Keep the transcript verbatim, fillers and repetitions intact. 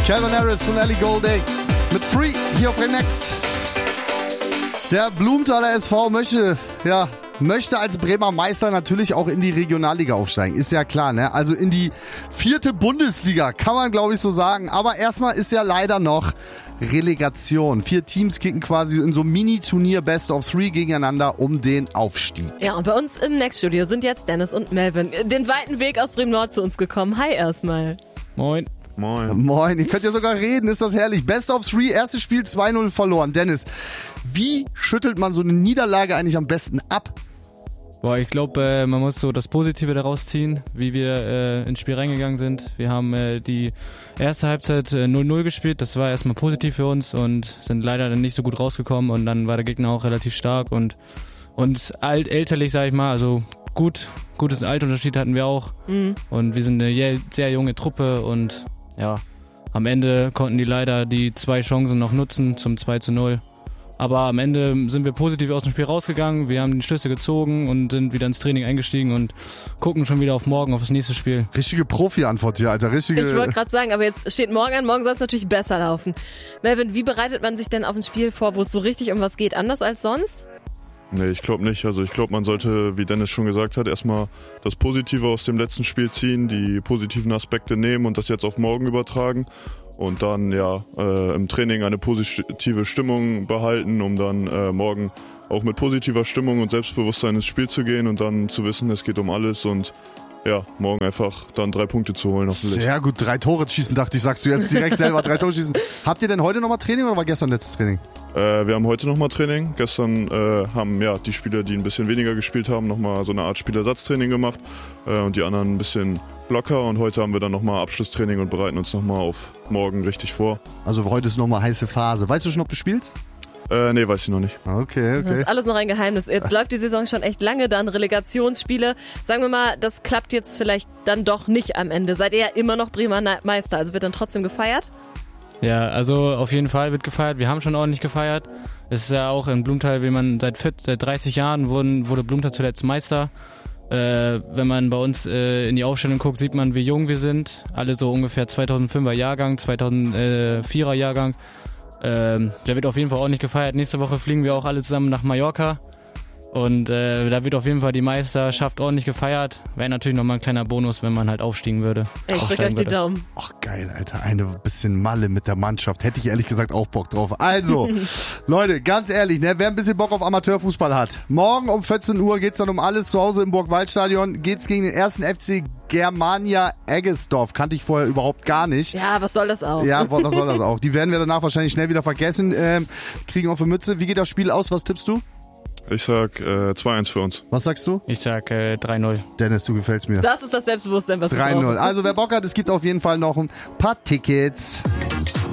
Calvin Harris und Ellie Goulding mit Free hier auf Next. Der Blumenthaler S V möchte, ja, möchte als Bremer Meister natürlich auch in die Regionalliga aufsteigen. Ist ja klar, ne? Also in die vierte Bundesliga, kann man glaube ich so sagen. Aber erstmal ist ja leider noch Relegation. Vier Teams kicken quasi in so einem Mini-Turnier Best of Three gegeneinander um den Aufstieg. Ja, und bei uns im Next-Studio sind jetzt Dennis und Melvin den weiten Weg aus Bremen-Nord zu uns gekommen. Hi erstmal. Moin. Moin. Moin, ihr könnt ja sogar reden, ist das herrlich. Best of Three, erstes Spiel zwei null verloren. Dennis, wie schüttelt man so eine Niederlage eigentlich am besten ab? Boah, ich glaube, äh, man muss so das Positive daraus ziehen, wie wir äh, ins Spiel reingegangen sind. Wir haben äh, die erste Halbzeit äh, null null gespielt, das war erstmal positiv für uns und sind leider dann nicht so gut rausgekommen und dann war der Gegner auch relativ stark und uns alt, elterlich, sag ich mal, also gut, gutes Altunterschied hatten wir auch mhm. und wir sind eine sehr junge Truppe und ja, am Ende konnten die leider die zwei Chancen noch nutzen zum zwei zu null. Aber am Ende sind wir positiv aus dem Spiel rausgegangen, wir haben die Schlüsse gezogen und sind wieder ins Training eingestiegen und gucken schon wieder auf morgen, auf das nächste Spiel. Richtige Profi-Antwort hier, Alter. Richtige. Ich wollte gerade sagen, aber jetzt steht morgen an, morgen soll es natürlich besser laufen. Melvin, wie bereitet man sich denn auf ein Spiel vor, wo es so richtig um was geht, anders als sonst? Nee, ich glaube nicht. Also ich glaube, man sollte, wie Dennis schon gesagt hat, erstmal das Positive aus dem letzten Spiel ziehen, die positiven Aspekte nehmen und das jetzt auf morgen übertragen. Und dann ja äh, im Training eine positive Stimmung behalten, um dann äh, morgen auch mit positiver Stimmung und Selbstbewusstsein ins Spiel zu gehen und dann zu wissen, es geht um alles und ja, morgen einfach dann drei Punkte zu holen. Hoffentlich. Sehr gut, drei Tore schießen, dachte ich, sagst du jetzt direkt selber, drei Tore schießen. Habt ihr denn heute nochmal Training oder war gestern letztes Training? Äh, wir haben heute nochmal Training. Gestern äh, haben ja die Spieler, die ein bisschen weniger gespielt haben, nochmal so eine Art Spielersatztraining gemacht äh, und die anderen ein bisschen locker und heute haben wir dann nochmal Abschlusstraining und bereiten uns nochmal auf morgen richtig vor. Also heute ist nochmal heiße Phase. Weißt du schon, ob du spielst? Äh, nee, weiß ich noch nicht. Okay, okay. Das ist alles noch ein Geheimnis. Jetzt läuft die Saison schon echt lange, dann Relegationsspiele. Sagen wir mal, das klappt jetzt vielleicht dann doch nicht am Ende. Seid ihr ja immer noch Bremer Meister, also wird dann trotzdem gefeiert? Ja, also auf jeden Fall wird gefeiert. Wir haben schon ordentlich gefeiert. Es ist ja auch in Blumenthal, wie man seit, seit dreißig Jahren wurden, wurde Blumenthal zuletzt Meister. Äh, wenn man bei uns äh, in die Aufstellung guckt, sieht man, wie jung wir sind. Alle so ungefähr zweitausendfünfer Jahrgang, zweitausendvierer Jahrgang. Ähm, da wird auf jeden Fall ordentlich gefeiert. Nächste Woche fliegen wir auch alle zusammen nach Mallorca. Und äh, da wird auf jeden Fall die Meisterschaft ordentlich gefeiert. Wäre natürlich nochmal ein kleiner Bonus, wenn man halt aufstiegen würde. Ich drück euch die Daumen. Ach geil, Alter. Eine bisschen Malle mit der Mannschaft. Hätte ich ehrlich gesagt auch Bock drauf. Also, Leute, ganz ehrlich, ne, wer ein bisschen Bock auf Amateurfußball hat. Morgen um vierzehn Uhr geht's dann um alles zu Hause im Burgwaldstadion. Geht's gegen den ersten F C Germania Eggesdorf. Kannte ich vorher überhaupt gar nicht. Ja, was soll das auch? Ja, was soll das auch? Die werden wir danach wahrscheinlich schnell wieder vergessen. Ähm, kriegen auf die Mütze. Wie geht das Spiel aus? Was tippst du? Ich sag äh, zwei eins für uns. Was sagst du? Ich sag äh, drei null. Dennis, du gefällst mir. Das ist das Selbstbewusstsein, was wir brauchen. drei null. Also wer Bock hat, es gibt auf jeden Fall noch ein paar Tickets.